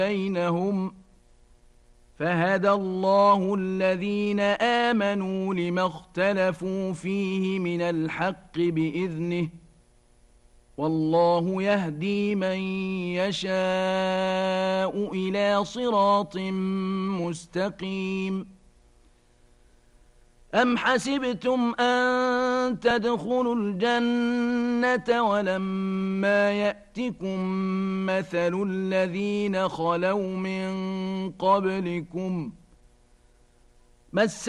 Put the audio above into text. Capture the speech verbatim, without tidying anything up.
بينهم فهدى الله الذين آمنوا لما اختلفوا فيه من الحق بإذنه والله يهدي من يشاء إلى صراط مستقيم أم حسبتم أن تدخلوا الجنة ولما يأتكم مثل الذين خلوا من قبلكم مس